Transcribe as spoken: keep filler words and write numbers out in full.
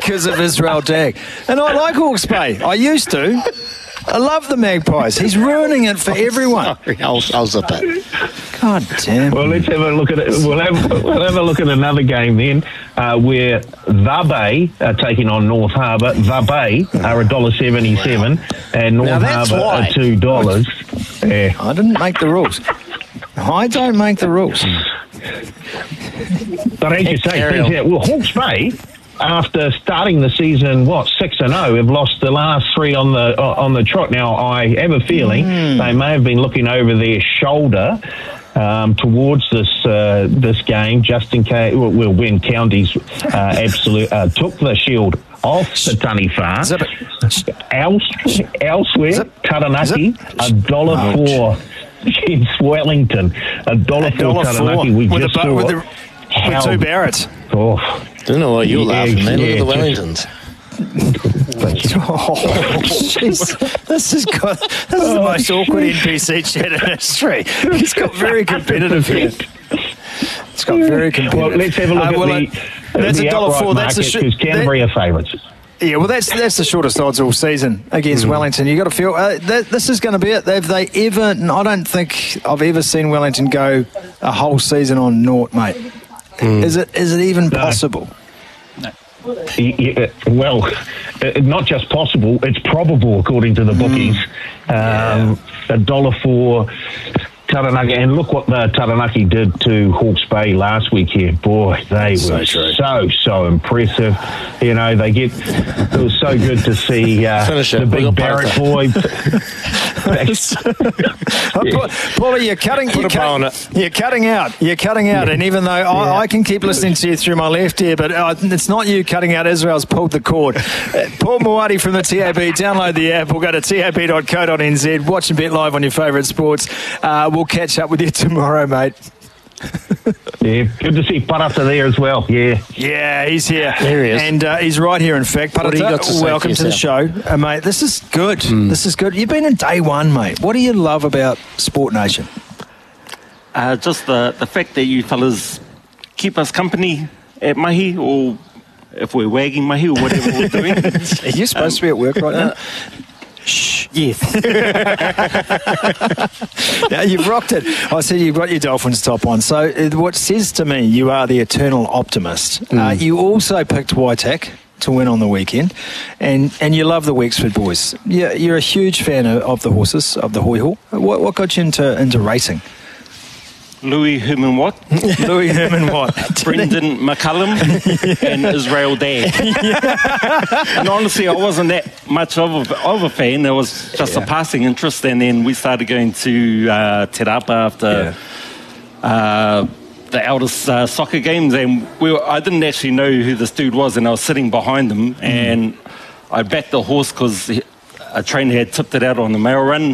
because of Israel Dagg. And I like Hawke's Bay. I used to. I love the Magpies. He's ruining it for everyone. Sorry, I'll, I'll zip it. God damn. Well, let's have a look at it. We'll have, we'll have a look at another game then, uh, where The Bay are taking on North Harbour. The Bay are one dollar seventy-seven and North Harbour are two dollars. Yeah. I didn't make the rules. I don't make the rules. But as you say, things out. Well, Hawke's Bay, after starting the season, what, six and oh, have lost the last three on the on the trot. Now, I have a feeling mm. they may have been looking over their shoulder um, towards this uh, this game, just in case. Well, when Counties uh, absolute uh, took the shield off the Taniwha. Else, elsewhere, Taranaki, a dollar four against Wellington, a dollar four Taranaki. We with just the, saw with, the, with two Barretts. Oh. Don't know what you're Yeah, laughing, man. yeah, Look at the Wellingtons. Oh, jeez. This is got, this is the most awkward N P C chat in history. It's got very competitive here. It's got very competitive. Well, let's have a look uh, at well, the, uh, that's the a dollar outright four. That's market, a because Canterbury are favourites. Yeah, well, that's that's the shortest odds all season against mm. Wellington. You got to feel uh, that this is going to be it. Have they ever? I don't think I've ever seen Wellington go a whole season on naught, mate. Mm. Is it? Is it even no. possible? No. Yeah, well, not just possible, it's probable according to the bookies. Mm. Um, a dollar for Taranaki, and look what the Taranaki did to Hawke's Bay last week here. Boy, they so were true. so, so impressive. You know, they get, it was so good to see uh, the big Barrett boy. yeah. Paulie, you're cutting, you're, cut, you're cutting out. You're cutting out. Yeah. And even though yeah. I, I can keep listening to you through my left ear, but uh, it's not you cutting out. Israel's pulled the cord. Uh, Paul Moati from the T A B. Download the app or go to tab dot co dot n z. Watch and bet live on your favourite sports. Uh, we'll catch up with you tomorrow, mate. Yeah, good to see Parata there as well. Yeah, yeah, he's here. There he is, and uh, he's right here. In fact, Parata, welcome to the show, uh, mate. This is good. Mm. This is good. You've been in day one, mate. What do you love about Sport Nation? Uh, just the the fact that you fellas keep us company at mahi, or if we're wagging mahi, or whatever we're doing. Are you supposed um, to be at work right now? Uh, Shh. Yes. Now, you've rocked it. I said you've got your Dolphins top on. So uh, what says to me you are the eternal optimist. Mm. Uh, you also picked Waitak to win on the weekend, and, and you love the Wexford boys. You're, you're a huge fan of, of the horses, of the hoi ho. What, what got you into, into racing? Louis Herman Watt, Louis Herman Watt, Brendan McCullum, and Israel Dagg. Yeah. And honestly, I wasn't that much of a, of a fan. It was just yeah. a passing interest, and then we started going to uh, Te Rapa after yeah. uh, the eldest uh, soccer games, and we were, I didn't actually know who this dude was, and I was sitting behind him, mm. and I backed the horse because a trainer had tipped it out on the mail run.